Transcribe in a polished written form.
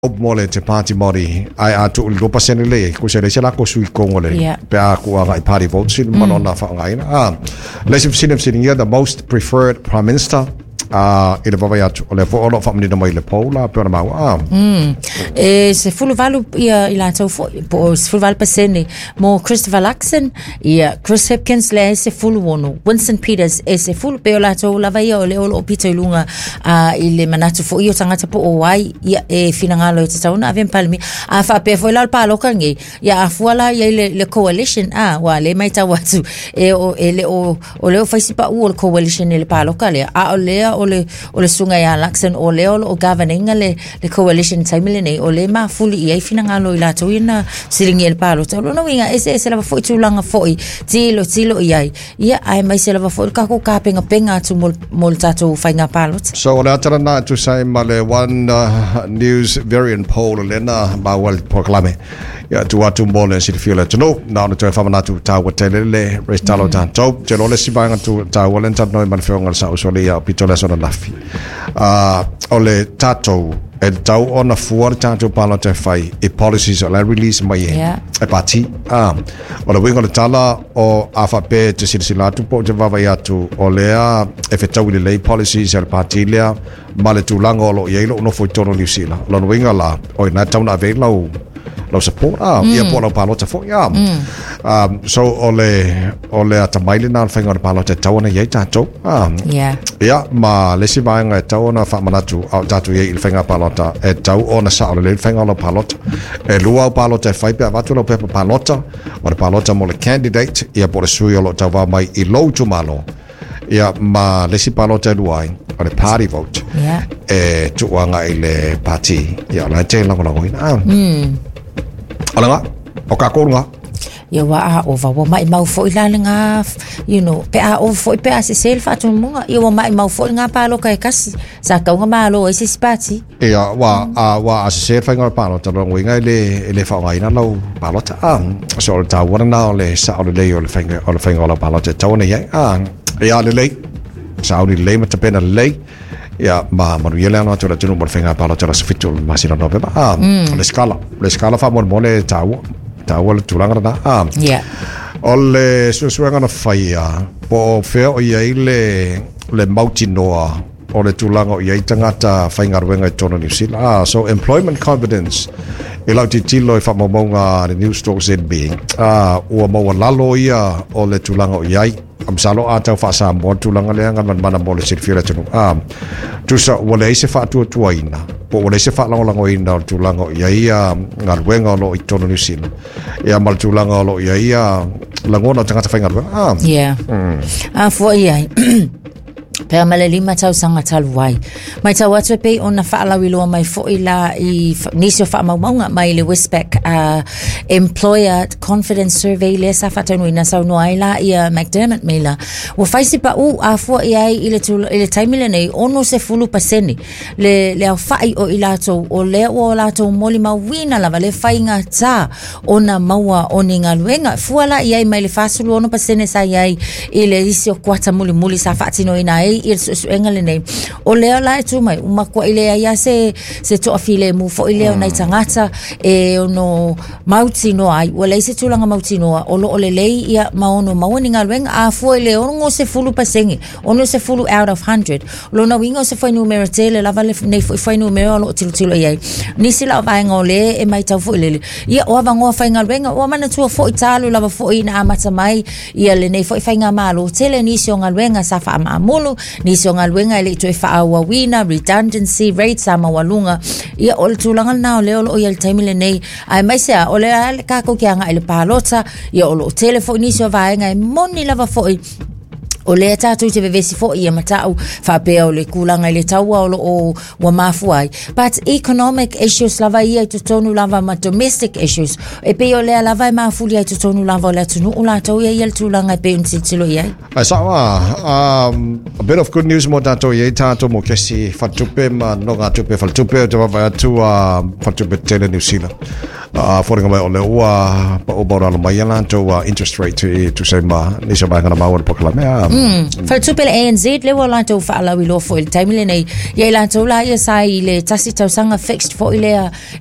mole te party mori ai atu lo pasene le ko se le sela ko sui kongole pe a ko nga I party vote sin manona fa ngai na let's sitting here the most preferred prime minister ele va vai atu le fo fa mni mai le pola pe ma se fulu valu ia ila tau fo se fulu valu pasene mo Christopher Luxon ia Chris Hipkins le se fulu wono Winston Peters se fulu pe la tau la vai ole o pito lunga ile manatu fo io tangata po o wai ia finangalo te tau na ven palmi fa pe fo la palo kangi ia afuala ia le coalition wa le mai tau atu o le faisi pa o coalition le palo kale ole sunga ya Luxon o le o governing le coalition taimile o le ma fuli ia finangalo ila tau ina silingi le palo tau no winga ese la fo tulanga fo tilo ia ai mai se la fo ka ko ka penga tu mol tatu fainga palo so la tara na to say male one news variant poll lena ba wal proclame ya tu atu mole si fila no na no to fa na tu ta wa tele restalo ta to je lo le si banga tu ta walen ta no man feonga sa usole ya pitola so na lafi ole tato e tau ona fuar tato palo te fai e policies o la release mai e pati o le wingo le tala o AFP te silsilatu po te vava atu o lea e fetau i le policies e pati lea ma le tūlanga o lo ielo no foi tono New Zealand lo winga la o na tau na vei lau support ia po lau palo te fo so ole ata maile na whainga palo te tau na iei tato ia ma lesi vaenga e tau na whamanatu au tatu iei il whainga palota e tau o na sa ole le whainga o palota e lua o palota e whaipe a watu lau pepa palota o le palota mo le candidate ia po le sui o lo tau va mai I lou tu malo ia ma lesi palota e luai o le party vote e tuanga I le party ia la te lango ina Alanga, o ka korunga. Ia wa o va mai mau fo ilalinga, pe o fo pe a se selfa tu munga, ia wa mai mau fo nga palo kai kasi, sa ka nga malo ese spati. Ia wa a se selfa nga palo ta lo winga le fa nga ina lo palo ta so ta wana na le sa o le o le finga o palo ta tone ia ia le sa o le mata pena le ya ma manuela no tola tunu mo fenga palo tola fitul masira no beba le scala fa mo le tau le tulanga da ole susuanga no faia po feo ia le mautinoa o le tulanga ia tangata fainga ruenga tono New Zealand so employment confidence ila titilo fa momonga the new stocks in being o mo lalo ia o le tulanga ia amsalo atau fa sa mo tulanga le nga mana mo le sirfira tunu tu sa wala se fa tu ina po wala se fa lango ina tulanga ia ngarwenga lo itono New Zealand ia mal tulanga lo ia langona tanga fa ngarwenga for ia Pea male lima tau sanga talu wai. Mai tau atu pei ona whaalawi loa mai fo ila I nisio whaamaunga mai le Westpac Employer Confidence Survey le sa whatanui na sau noa ila ia McDermott meila. Wa whaisi pa a fua iai ile taimile nei ono se fulu paseni le au whai o ilato o le o lato moli mawina lava le whainga ta ona maua o ni ngā luenga. Fuala iai mai le whasulu ono pasene sa iai ile isio kuata muli sa whatino ina il suenga nei o lea la tu mai uma ko ile ia se to afile mu fo ile ona tangata e ono mauti no ai wala se tulanga mauti no o lo le ia maono maoninga lwenga a fo ile ono se fulu pasengi ono se fulu out of 100 lo no wingo se foi numero tele la vale nei foi numero lo tilo ia ni sila va ngole e mai tau fo ile ia o va ngo fa ngalwenga o mana tu fo italo la fo ina amata mai ia le nei fo fa ngamalo tele ni so ngalwenga sa fa amulu ni so ngalwenga ile to fa wina redundancy rates ama walunga ia ol tulanga na le o ia taimile nei ai mai se o le ka ko kia nga ile palota ia o telefoni so va nga moni lava foi o le tatu te vevesi fo ia matau fa pe o le kulanga ile taua o wa mafuai but economic issues lava ia to tonu lava ma domestic issues e pe o le lava ma fuli ia to tonu lava le tunu ula tau ia il tulanga pe un titilo ia a bit of good news mo tato ia tato mo kesi fatupe ma no ga tupe fatupe to va tu fatupe tele New Zealand for nga ole wa pa o bora mai la to interest rate to say ma ni sa ba kana ma wal poklame fa tupele ANZ le wala to fa ala wi lo fo il time le nei ye la to la ye sai le tasi tau sanga fixed fo ile